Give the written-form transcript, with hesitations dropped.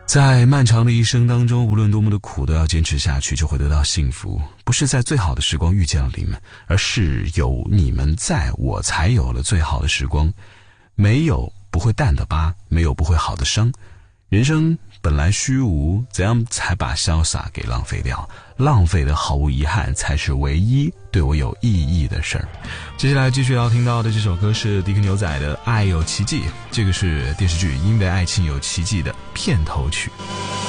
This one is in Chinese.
在漫长的一生当中，无论多么的苦，都要坚持下去，就会得到幸福。不是在最好的时光遇见了你们，而是有你们在，我才有了最好的时光。没有不会淡的疤，没有不会好的伤。人生本来虚无，怎样才把潇洒给浪费掉？浪费的毫无遗憾，才是唯一对我有意义的事儿。接下来继续要听到的这首歌是迪克牛仔的《爱有奇迹》，这个是电视剧《因为爱情有奇迹》的片头曲。